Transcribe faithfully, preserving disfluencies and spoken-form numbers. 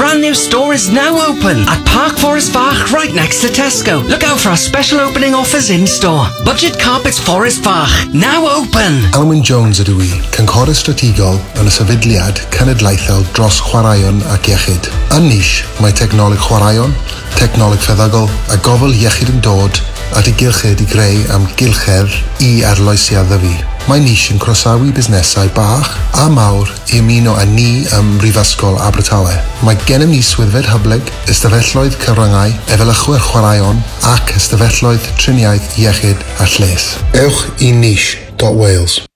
brand new store is now open at Park Forest Fach, right next to Tesco. Look out for our special opening offers in store. Budget Carpets Forest Fach, now open. Alwyn Jones ydw i, cynghorau strategol yn y sefydliad cenedlaethol dros chwaraeon ac iechyd. Yn nish, mae technoleg chwaraeon, technoleg feddygol a gofal iechyd yn dod at ei gylchyd i greu am gylchedd i arloesiadau fi. Mae nish yn croesawu busnesau bach a mawr i ymuno â ni ym Mhrifysgol Abertawe. Mae gennym ni swyddfed hyblyg, ystafelloedd cyfryngau, efelychwyr chwaraeon ac ystafelloedd triniaeth iechyd a lles. Ewch i nish dot wales.